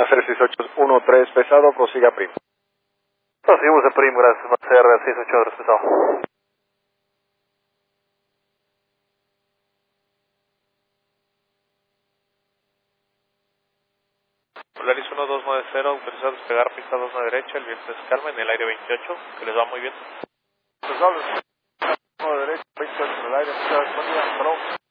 Master 6813 pesado, prosiga prim. Proseguimos de prim, gracias, Master 6813 pesado. Polaris 1290, autorizado a despegar pista 2 a la derecha, el viento es calma en el aire 28, que les va muy bien. Pesado, 1 derecha, 28 en el aire, muchas gracias, buen día, hasta luego.